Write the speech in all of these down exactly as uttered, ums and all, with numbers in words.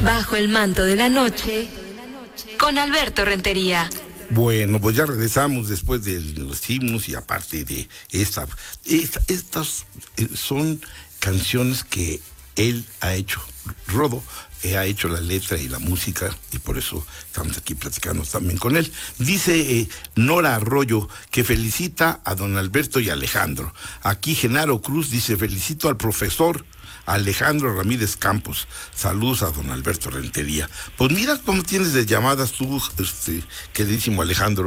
Bajo el manto de la noche, con Alberto Rentería. Bueno, pues ya regresamos después de los himnos y aparte de esta, esta estas eh, son canciones que él ha hecho. Rodo eh, ha hecho la letra y la música y por eso estamos aquí platicando también con él. Dice eh, Nora Arroyo que felicita a don Alberto y Alejandro. Aquí Genaro Cruz dice felicito al profesor Alejandro Ramírez Campos. Saludos a don Alberto Rentería. Pues mira cómo tienes de llamadas tú, este, queridísimo Alejandro.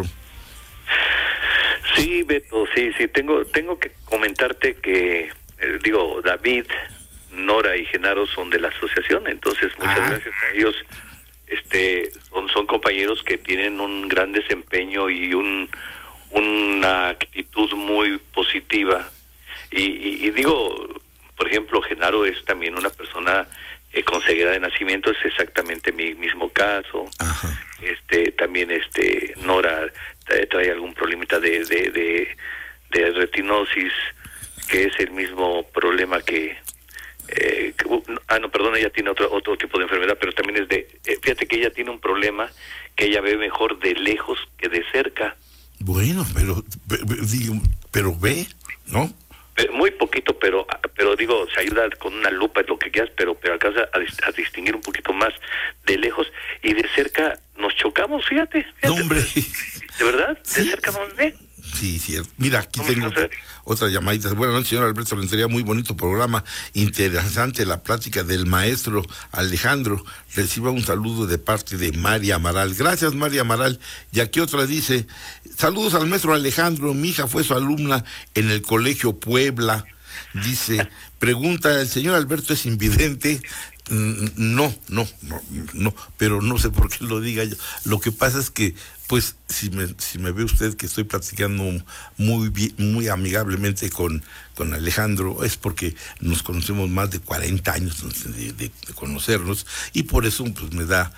Sí, Beto, sí, sí, tengo, tengo que comentarte que, eh, digo, David, Nora y Genaro son de la asociación, entonces muchas ah. gracias a ellos. Este, son, son compañeros que tienen un gran desempeño y un una actitud muy positiva. Y, y, y digo, por ejemplo, Genaro es también una persona eh, con ceguera de nacimiento, es exactamente mi mismo caso. Ajá. Este, también este Nora trae, trae algún problemita de, de, de, de retinosis, que es el mismo problema que, eh, que uh, ah no, perdón, ella tiene otro otro tipo de enfermedad, pero también es de, eh, fíjate que ella tiene un problema que ella ve mejor de lejos que de cerca. Bueno, pero digo, pero ve, ¿no? Muy poquito, pero pero digo, se ayuda con una lupa, es lo que quieras, pero pero alcanza a, a distinguir un poquito más de lejos y de cerca nos chocamos, fíjate. fíjate No, hombre. ¿De verdad? ¿De ¿Sí? cerca nos ve? Sí, cierto. Mira, aquí tengo otra, otra llamadita. Buenas noches, señor Alberto Rentería, muy bonito programa, interesante la plática del maestro Alejandro. Reciba un saludo de parte de María Amaral. Gracias, María Amaral. Y aquí otra dice, saludos al maestro Alejandro, mi hija fue su alumna en el Colegio Puebla. Dice, pregunta, ¿el señor Alberto es invidente? No, no, no, no, pero no sé por qué lo diga yo. Lo que pasa es que, pues, si me, si me ve usted que estoy platicando muy bien, muy amigablemente con, con Alejandro, es porque nos conocemos más de cuarenta años de, de, de conocernos, y por eso, pues, me da